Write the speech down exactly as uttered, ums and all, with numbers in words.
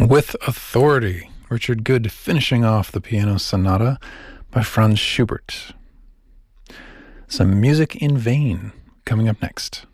With Authority, Richard Good finishing off the piano sonata by Franz Schubert. Some music in vain coming up next.